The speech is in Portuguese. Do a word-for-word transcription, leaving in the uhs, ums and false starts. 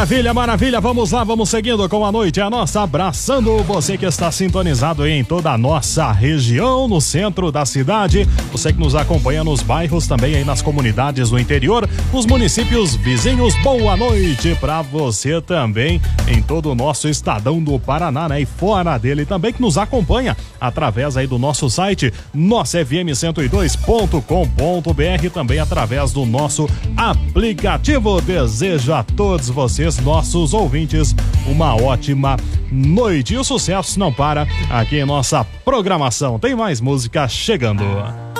Maravilha, maravilha, vamos lá, vamos seguindo com a noite, a nossa abraçando você que está sintonizado aí em toda a nossa região, no centro da cidade, você que nos acompanha nos bairros, também aí nas comunidades do interior, nos municípios vizinhos, boa noite pra você também em todo o nosso estadão do Paraná, né, e fora dele também, que nos acompanha através aí do nosso site, nossa f m cento e dois ponto com ponto b r, também através do nosso aplicativo. Desejo a todos vocês, nossos ouvintes, uma ótima noite. E o sucesso não para aqui em nossa programação. Tem mais música chegando.